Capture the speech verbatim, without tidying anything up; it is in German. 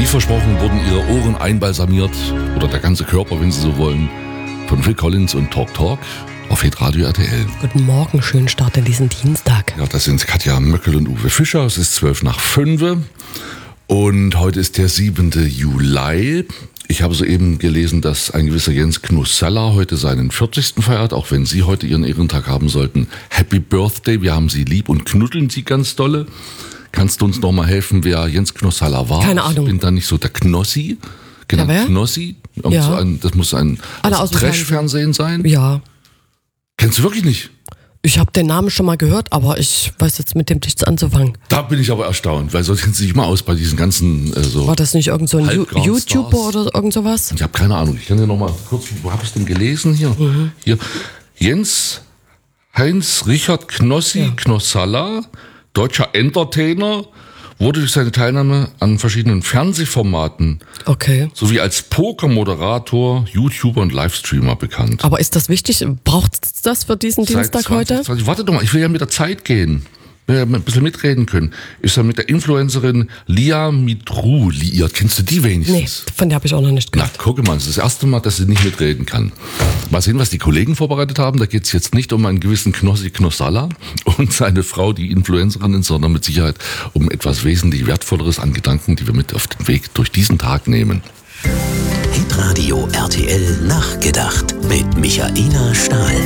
versprochen wurden ihre Ohren einbalsamiert, oder der ganze Körper, wenn Sie so wollen, von Phil Collins und Talk Talk auf Hitradio R T L. Guten Morgen, schönen Start in diesen Dienstag. Ja, das sind Katja Möckel und Uwe Fischer. Es ist zwölf nach fünf und heute ist der siebente Juli. Ich habe soeben gelesen, dass ein gewisser Jens Knossalla heute seinen vierzigsten feiert, auch wenn Sie heute Ihren Ehrentag haben sollten. Happy Birthday, wir haben Sie lieb und knuddeln Sie ganz dolle. Kannst du uns noch mal helfen, wer Jens Knossalla war? Keine Ahnung. Ich bin da nicht so der Knossi. Genau, Ja, wer? Knossi. Irgend Ja. so ein, das muss ein Alle aus dem Trash-Fernsehen sein. Ja, Kennst du wirklich nicht? ich habe den Namen schon mal gehört, aber ich weiß jetzt mit dem nichts anzufangen. Da bin ich aber erstaunt, weil sonst kennt sich immer aus bei diesen ganzen äh, so. War das nicht irgend so ein Ju- Halbgrad YouTuber Stars. oder irgend sowas? Ich habe keine Ahnung. Ich kann dir noch mal kurz, wo habe ich denn gelesen hier? Mhm. Hier Jens Heinz Richard Knossi Ja. Knossalla, deutscher Entertainer, wurde durch seine Teilnahme an verschiedenen Fernsehformaten Okay. sowie als Poker-Moderator, YouTuber und Livestreamer bekannt. Aber ist das wichtig? Braucht es das für diesen Dienstag Seit heute? zwanzig zwanzig. Warte doch mal, ich will ja mit der Zeit gehen. Will ja ein bisschen mitreden können. Ist er mit der Influencerin Lia Mitru liiert? Kennst du die wenigstens? Nee, von der habe ich auch noch nicht Na, gehört. gucke mal, das ist das erste Mal, dass sie nicht mitreden kann. Mal sehen, was die Kollegen vorbereitet haben. Da geht es jetzt nicht um einen gewissen Knossi Knossalla und seine Frau, die Influencerin ist, sondern mit Sicherheit um etwas wesentlich Wertvolleres an Gedanken, die wir mit auf den Weg durch diesen Tag nehmen. Hitradio R T L Nachgedacht mit Michaela Stahl.